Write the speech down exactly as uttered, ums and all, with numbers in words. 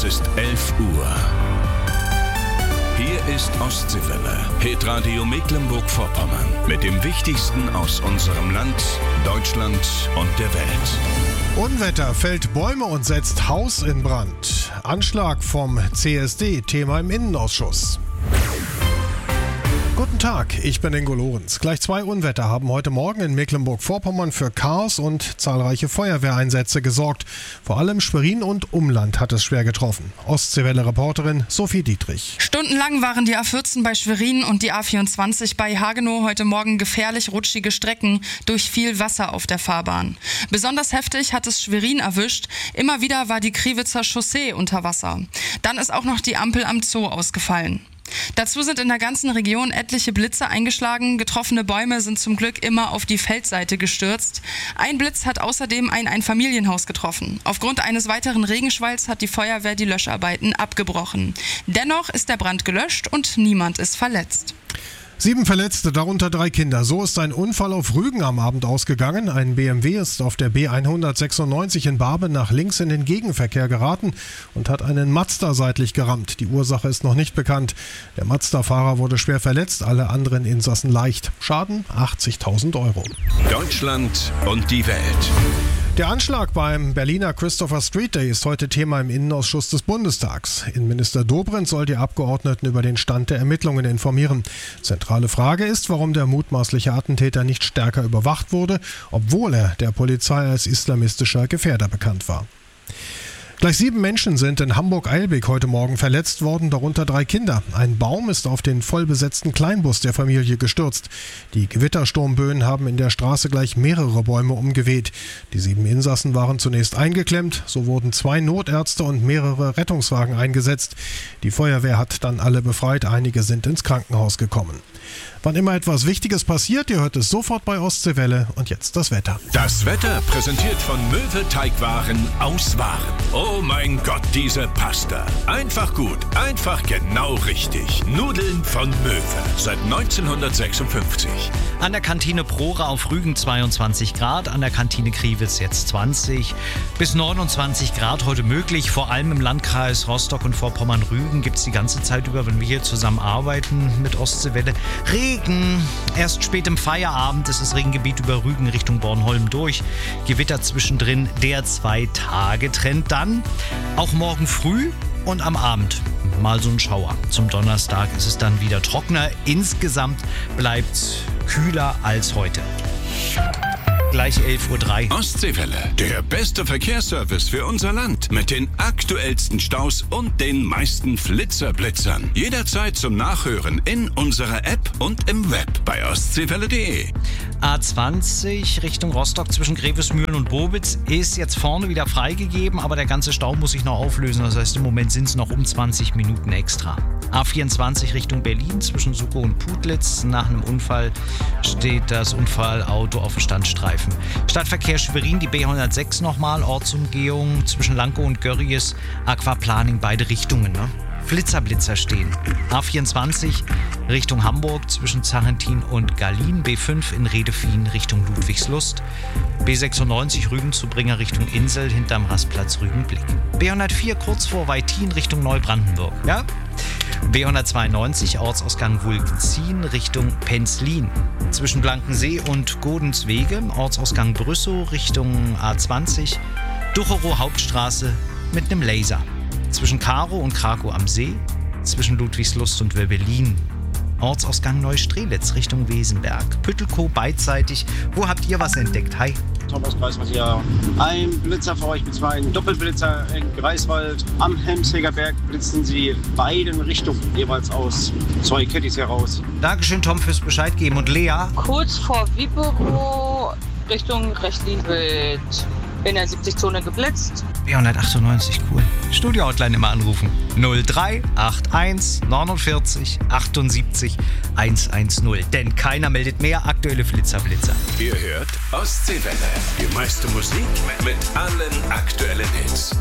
Es ist elf Uhr. Hier ist Ostseewelle, Hitradio Mecklenburg-Vorpommern. Mit dem Wichtigsten aus unserem Land, Deutschland und der Welt. Unwetter fällt Bäume und setzt Haus in Brand. Anschlag vom C S D, Thema im Innenausschuss. Guten Tag, ich bin Ingo Lorenz. Gleich zwei Unwetter haben heute Morgen in Mecklenburg-Vorpommern für Chaos und zahlreiche Feuerwehreinsätze gesorgt. Vor allem Schwerin und Umland hat es schwer getroffen. Ostseewelle-Reporterin Sophie Dietrich. Stundenlang waren die A vierzehn bei Schwerin und die A vierundzwanzig bei Hagenow heute Morgen gefährlich rutschige Strecken durch viel Wasser auf der Fahrbahn. Besonders heftig hat es Schwerin erwischt. Immer wieder war die Kriwitzer Chaussee unter Wasser. Dann ist auch noch die Ampel am Zoo ausgefallen. Dazu sind in der ganzen Region etliche Blitze eingeschlagen. Getroffene Bäume sind zum Glück immer auf die Feldseite gestürzt. Ein Blitz hat außerdem ein Einfamilienhaus getroffen. Aufgrund eines weiteren Regenschwalls hat die Feuerwehr die Löscharbeiten abgebrochen. Dennoch ist der Brand gelöscht und niemand ist verletzt. Sieben Verletzte, darunter drei Kinder. So ist ein Unfall auf Rügen am Abend ausgegangen. Ein B M W ist auf der B hundertsechsundneunzig in Barbe nach links in den Gegenverkehr geraten und hat einen Mazda seitlich gerammt. Die Ursache ist noch nicht bekannt. Der Mazda-Fahrer wurde schwer verletzt, alle anderen Insassen leicht. Schaden achtzigtausend Euro. Deutschland und die Welt. Der Anschlag beim Berliner Christopher Street Day ist heute Thema im Innenausschuss des Bundestags. Innenminister Dobrindt soll die Abgeordneten über den Stand der Ermittlungen informieren. Zentrale Frage ist, warum der mutmaßliche Attentäter nicht stärker überwacht wurde, obwohl er der Polizei als islamistischer Gefährder bekannt war. Gleich sieben Menschen sind in Hamburg-Eilbek heute Morgen verletzt worden, darunter drei Kinder. Ein Baum ist auf den vollbesetzten Kleinbus der Familie gestürzt. Die Gewittersturmböen haben in der Straße gleich mehrere Bäume umgeweht. Die sieben Insassen waren zunächst eingeklemmt, so wurden zwei Notärzte und mehrere Rettungswagen eingesetzt. Die Feuerwehr hat dann alle befreit, einige sind ins Krankenhaus gekommen. Wann immer etwas Wichtiges passiert, ihr hört es sofort bei Ostseewelle. Und jetzt das Wetter. Das Wetter präsentiert von Möwe Teigwaren aus Waren. Oh mein Gott, diese Pasta. Einfach gut, einfach genau richtig. Nudeln von Möwe. Seit neunzehnhundertsechsundfünfzig. An der Kantine Prora auf Rügen zweiundzwanzig Grad, an der Kantine Kriwitz jetzt zwanzig bis neunundzwanzig Grad heute möglich. Vor allem im Landkreis Rostock und Vorpommern-Rügen gibt es die ganze Zeit über, wenn wir hier zusammen arbeiten mit Ostseewelle, Regen. Erst spät im Feierabend ist das Regengebiet über Rügen Richtung Bornholm durch. Gewitter zwischendrin, der Zwei-Tage-Trend. Dann auch morgen früh und am Abend mal so ein Schauer. Zum Donnerstag ist es dann wieder trockener. Insgesamt bleibt kühler als heute. Gleich elf Uhr drei. Ostseewelle, der beste Verkehrsservice für unser Land. Mit den aktuellsten Staus und den meisten Flitzerblitzern. Jederzeit zum Nachhören in unserer App und im Web bei ostseewelle punkt de. A zwanzig Richtung Rostock zwischen Grevesmühlen und Bobitz ist jetzt vorne wieder freigegeben, aber der ganze Stau muss sich noch auflösen. Das heißt, im Moment sind es noch um zwanzig Minuten extra. A vierundzwanzig Richtung Berlin zwischen Suckow und Putlitz. Nach einem Unfall steht das Unfallauto auf dem Standstreifen. Stadtverkehr Schwerin, die B hundertsechs nochmal, Ortsumgehung zwischen Lankow und Görries, Aquaplaning, beide Richtungen. Ne? Flitzerblitzer stehen. A vierundzwanzig Richtung Hamburg zwischen Zarentin und Gallien, B fünf in Redefien Richtung Ludwigslust, B sechsundneunzig Rügen zu Bringer Richtung Insel hinterm Rastplatz Rügenblick, B hundertvier kurz vor Weitin Richtung Neubrandenburg. Ja? B hundertzweiundneunzig Ortsausgang Wulkzien Richtung Penzlin. Zwischen Blankensee und Godenswege Ortsausgang Brüssow Richtung A zwanzig. Ducherow Hauptstraße mit einem Laser. Zwischen Karow und Krakow am See. Zwischen Ludwigslust und Wöbbelin. Ortsausgang Neustrelitz Richtung Wesenberg. Püttelkow beidseitig. Wo habt ihr was entdeckt? Hi. Thomas Kreiswald hier. Ein Blitzer für euch mit zwei Doppelblitzer in Greifswald. Am Hemshegerberg blitzen sie beiden Richtungen jeweils aus zwei Kitties heraus. Dankeschön, Tom, fürs Bescheid geben. Und Lea? Kurz vor Wieperow Richtung Rechtlin wird in der siebzig-Zone geblitzt. B hundertachtundneunzig, cool. Studio-Hotline immer anrufen. null drei acht eins neunundvierzig achtundsiebzig hundertzehn. Denn keiner meldet mehr aktuelle Flitzerblitzer. Ihr hört Ostseewelle. Die meiste Musik mit allen aktuellen Hits.